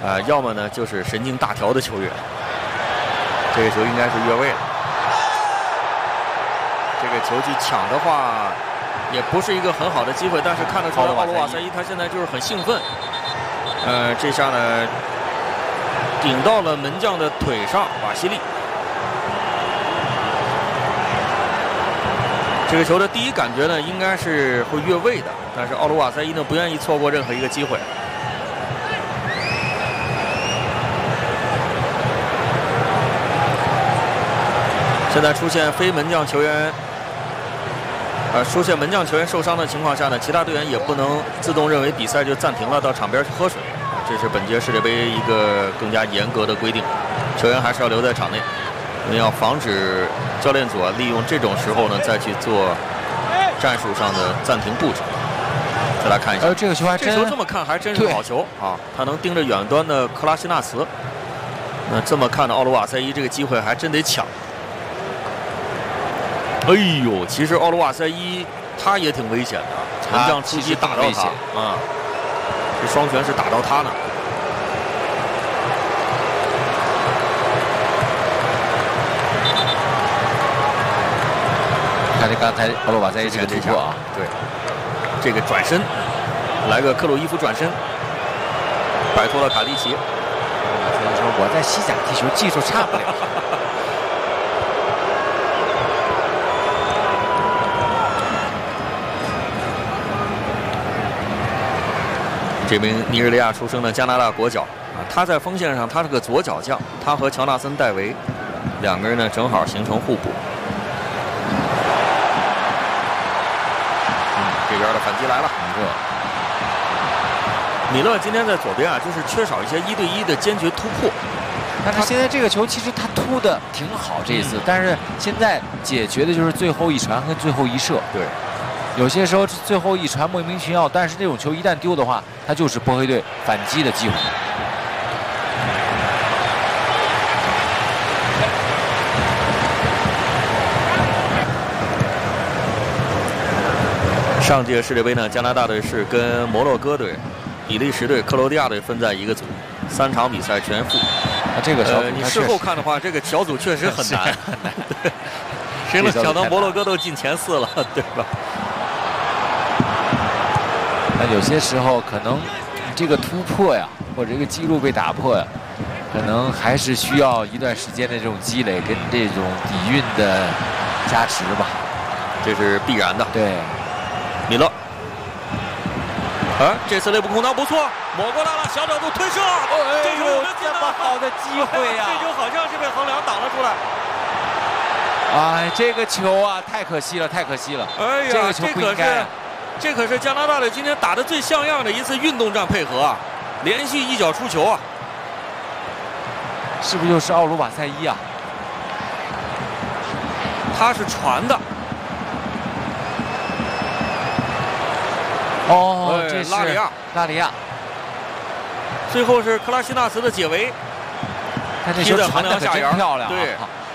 要么呢就是神经大条的球员。这个球应该是越位了。这个球去抢的话，也不是一个很好的机会，但是看得出来奥鲁瓦塞伊他现在就是很兴奋。这下呢顶到了门将的腿上，瓦西利。这个球的第一感觉呢，应该是会越位的，但是奥鲁瓦塞伊呢不愿意错过任何一个机会。现在出现非门将球员，出现门将球员受伤的情况下呢，其他队员也不能自动认为比赛就暂停了，到场边去喝水。这是本届世界杯一个更加严格的规定，球员还是要留在场内。我们要防止教练组利用这种时候呢，再去做战术上的暂停布置。再来看一下， 这个球还真， 这球这么看还真是好球啊！他能盯着远端的克拉西纳茨。那这么看呢，奥鲁瓦塞伊这个机会还真得抢。哎呦，其实奥鲁瓦塞伊他也挺危险的，门将出击打到他啊，这双拳是打到他呢。 看这刚才奥鲁瓦塞伊这个突破啊， 对，这个转身，来个克鲁伊夫转身，摆脱了卡蒂奇。 我在西甲踢球技术差不了。 这名尼日利亚出生的加拿大国脚啊，他在锋线上他是个左脚将，他和乔纳森·戴维两个人呢正好形成互补。这边的反击来了，米勒今天在左边啊，就是缺少一些1对1的坚决突破。 但是现在这个球其实他突的挺好这一次，但是现在解决的就是最后一传跟最后一射。 对， 有些时候最后一传莫名其妙，但是这种球一旦丢的话，它就是波黑队反击的机会。 上届世界杯呢，加拿大队是跟摩洛哥队、比利时队、克罗地亚队分在一个组，3场比赛全负。 这个小组你事后看的话，这个小组确实很难。对，谁能想到摩洛哥都进前4了，对吧？ 那有些时候可能这个突破呀，或者这个记录被打破呀，可能还是需要一段时间的这种积累跟这种底蕴的加持吧， 这是必然的。 对， 米勒，这次内部空当不错，抹过来了，小角度推射，这球有这么好的机会呀！ 这球好像是被横梁挡了出来。 哎，这个球啊，太可惜了，太可惜了！ 哎呀， 这个球不应该。 这可是加拿大队今天打得最像样的一次运动战配合啊，连续一脚出球啊！ 是不是又是奥鲁瓦塞伊啊？ 他是传的。 哦，这是拉里亚。最后是克拉西纳茨的解围， 看这球传得可真漂亮啊！ 对。